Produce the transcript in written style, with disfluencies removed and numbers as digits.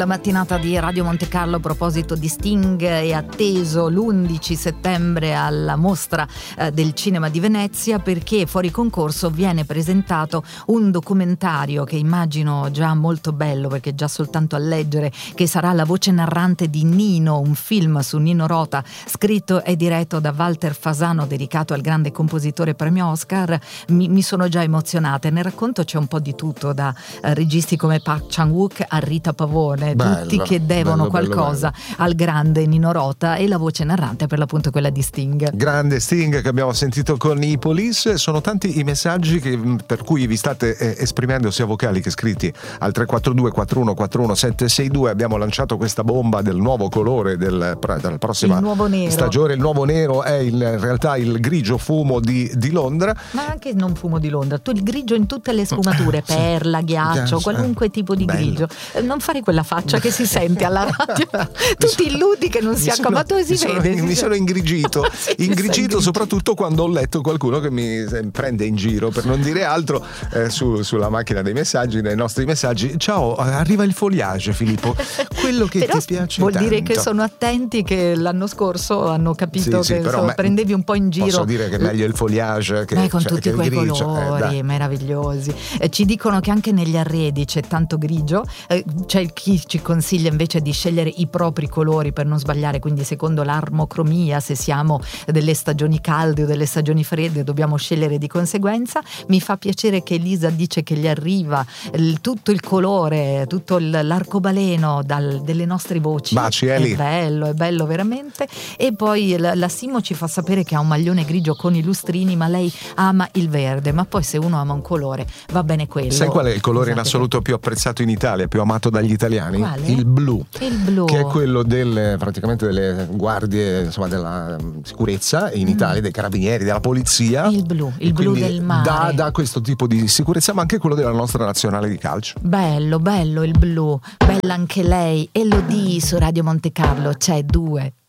La mattinata di Radio Monte Carlo a proposito di Sting è atteso l'11 settembre alla Mostra del Cinema di Venezia, perché fuori concorso viene presentato un documentario che immagino già molto bello, perché già soltanto a leggere che sarà la voce narrante di Nino, un film su Nino Rota scritto e diretto da Walter Fasano, dedicato al grande compositore premio Oscar. Mi sono già emozionata. Nel racconto c'è un po' di tutto, da registi come Park Chan-wook a Rita Pavone, tutti che devono qualcosa al grande Nino Rota, e la voce narrante per l'appunto quella di Sting. Grande Sting che abbiamo sentito con i Police. Sono tanti i messaggi per cui vi state esprimendo, sia vocali che scritti, al 342 41 41 762. Abbiamo lanciato questa bomba del nuovo colore della prossima stagione. Il nuovo nero è in realtà il grigio fumo di Londra, ma anche non fumo di Londra, tu il grigio in tutte le sfumature, perla, ghiaccio, qualunque tipo di grigio. Non fare quella faccia che si sente alla radio, tu ti illudi che non sia ma tu si vede. Mi sono ingrigito, ingrigito soprattutto quando ho letto qualcuno che mi prende in giro, per non dire altro, sulla macchina dei messaggi, nei nostri messaggi. Ciao, arriva il foliage, Filippo, quello che però ti piace vuol tanto. dire che sono attenti, che l'anno scorso hanno capito che prendevi un po' in giro. Posso dire che è meglio il foliage che con tutti che quei il grigio, colori meravigliosi. Ci dicono che anche negli arredi c'è tanto grigio, c'è chi ci consiglia invece di scegliere i propri colori per non sbagliare, quindi secondo l'armocromia, se siamo delle stagioni calde o delle stagioni fredde dobbiamo scegliere di conseguenza. Mi fa piacere che Elisa dice che gli arriva tutto il colore, tutto l'arcobaleno delle nostre voci. Baci, Eli. È bello veramente. E poi la Simo ci fa sapere che ha un maglione grigio con i lustrini, ma lei ama il verde. Ma poi se uno ama un colore va bene quello. Sai qual è il colore in assoluto più apprezzato in Italia, più amato dagli italiani? Quale? Il blu. Il blu, che è quello praticamente delle guardie, insomma, della sicurezza in Italia, dei carabinieri, della polizia. Il blu del mare. Da questo tipo di sicurezza, ma anche quello della nostra nazionale di calcio. Bello il blu, bella anche lei. Elodie su Radio Monte Carlo, c'è 2.